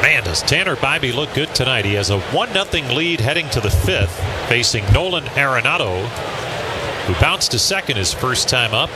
Man, does Tanner Bibee look good tonight. He has a 1-0 lead heading to the 5th, facing Nolan Arenado, who bounced to second his first time up.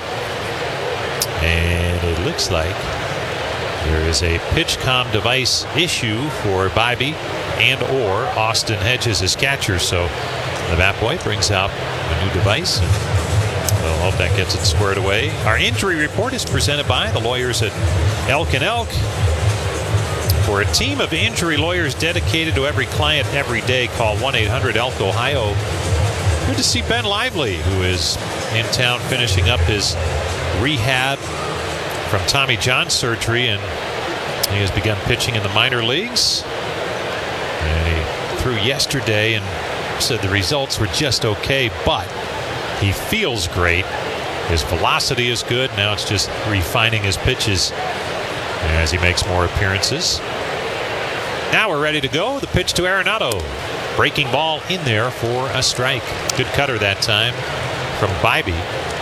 And it looks like there is a PitchCom device issue for Bibee and or Austin Hedges as catcher. So the bat boy brings out a new device. We'll hope that gets it squared away. Our injury report is presented by the lawyers at Elk & Elk. For a team of injury lawyers dedicated to every client every day, call 1-800-ELK-OHIO. Good to see Ben Lively, who is in town finishing up his rehab from Tommy John surgery, and he has begun pitching in the minor leagues. And he threw yesterday and said the results were just okay, but he feels great. His velocity is good. Now it's just refining his pitches as he makes more appearances. Now we're ready to go. The pitch to Arenado. Breaking ball in there for a strike. Good cutter that time from Bibee.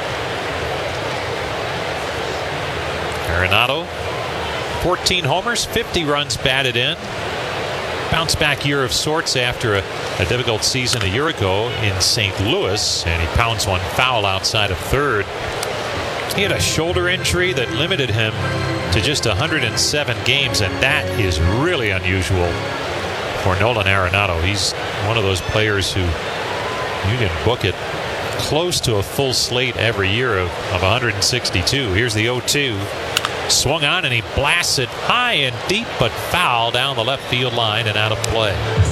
Arenado, 14 homers, 50 runs batted in. Bounce back year of sorts after a difficult season a year ago in St. Louis, and he pounds one foul outside of third. He had a shoulder injury that limited him to just 107 games, and that is really unusual for Nolan Arenado. He's one of those players who you can book it close to a full slate every year of 162. Here's the 0-2. Swung on and he blasts it high and deep, but foul down the left field line and out of play.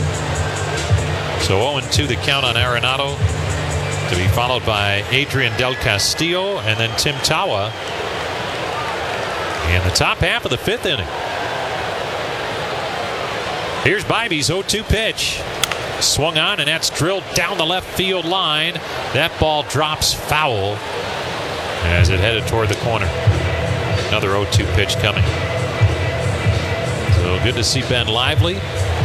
So 0-2 the count on Arenado, to be followed by Adrian Del Castillo and then Tim Tawa in the top half of the 5th inning. Here's Bibee's 0-2 pitch. Swung on and that's drilled down the left field line. That ball drops foul as it headed toward the corner. Another 0-2 pitch coming. So good to see Ben Lively.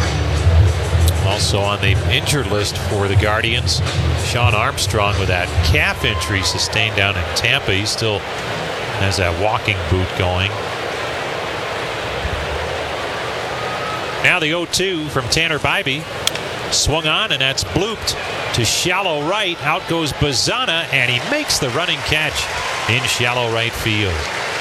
Also on the injured list for the Guardians, Sean Armstrong with that calf injury sustained down in Tampa. He still has that walking boot going. Now the 0-2 from Tanner Bibee. Swung on and that's blooped to shallow right. Out goes Bazana and he makes the running catch in shallow right field.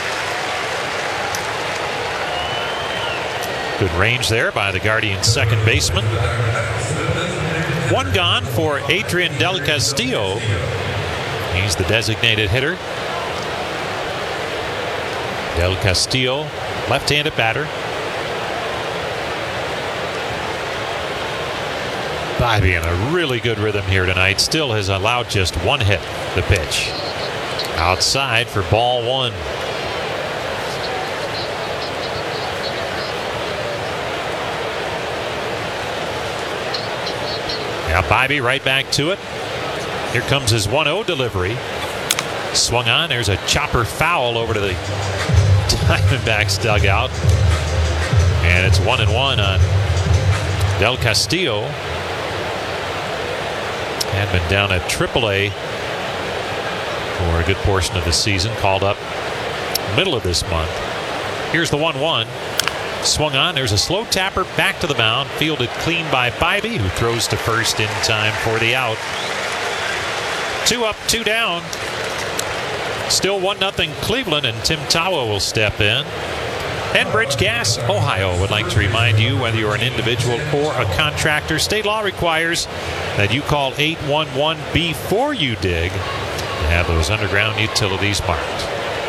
Good range there by the Guardians' second baseman. One gone for Adrian Del Castillo. He's the designated hitter. Del Castillo, left-handed batter. Bibee in a really good rhythm here tonight. Still has allowed just one hit. The pitch outside for ball one. Now Bibee right back to it. Here comes his 1-0 delivery. Swung on. There's a chopper foul over to the Diamondbacks dugout. And it's 1-1 on Del Castillo. Had been down at AAA for a good portion of the season. Called up middle of this month. Here's the 1-1. Swung on. There's a slow tapper back to the mound. Fielded clean by Bibee, who throws to first in time for the out. 2 up, 2 down. Still 1-0 Cleveland, and Tim Tawa will step in. Enbridge Gas, Ohio would like to remind you, whether you're an individual or a contractor, state law requires that you call 811 before you dig to have those underground utilities marked.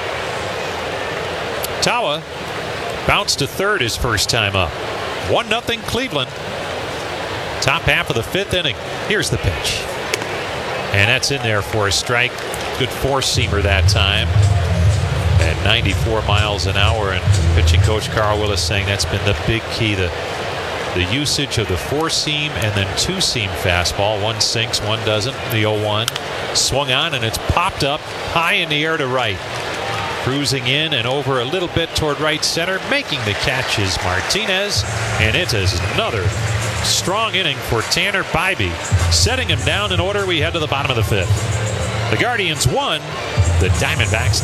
Tawa bounced to third his first time up. 1-0 Cleveland. Top half of the 5th inning. Here's the pitch. And that's in there for a strike. Good four-seamer that time. At 94 miles an hour, and pitching coach Carl Willis saying that's been the big key, the usage of the four-seam and then two-seam fastball. One sinks, one doesn't. The 0-1 swung on and it's popped up high in the air to right. Cruising in and over a little bit toward right center. Making the catch is Martinez, and it is another strong inning for Tanner Bibee. Setting him down in order, we head to the bottom of the 5th. The Guardians won, the Diamondbacks